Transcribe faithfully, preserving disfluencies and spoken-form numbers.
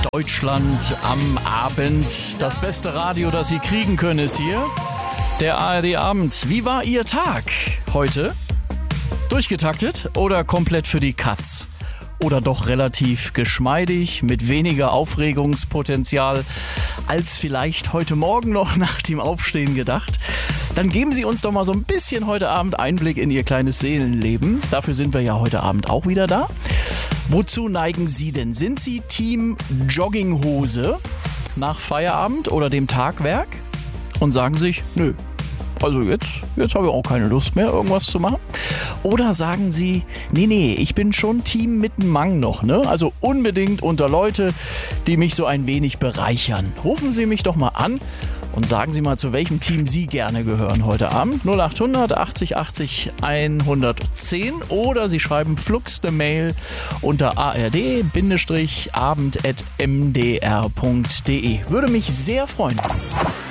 Deutschland am Abend. Das beste Radio, das Sie kriegen können, ist hier. Der A R D-Abend. Wie war Ihr Tag heute? Durchgetaktet oder komplett für die Katz? Oder doch relativ geschmeidig, mit weniger Aufregungspotenzial als vielleicht heute Morgen noch nach dem Aufstehen gedacht? Dann geben Sie uns doch mal so ein bisschen heute Abend Einblick in Ihr kleines Seelenleben. Dafür sind wir ja heute Abend auch wieder da. Wozu neigen Sie denn? Sind Sie Team Jogginghose nach Feierabend oder dem Tagwerk und sagen sich, nö, also jetzt, jetzt habe ich auch keine Lust mehr, irgendwas zu machen? Oder sagen Sie, nee, nee, ich bin schon Team mit dem Mang noch, ne? Also unbedingt unter Leute, die mich so ein wenig bereichern. Rufen Sie mich doch mal an und sagen Sie mal, zu welchem Team Sie gerne gehören heute Abend. null acht hundert achtzig achtzig hundertzehn oder Sie schreiben flugs eine Mail unter a r d abend at m d r punkt d e. Würde mich sehr freuen.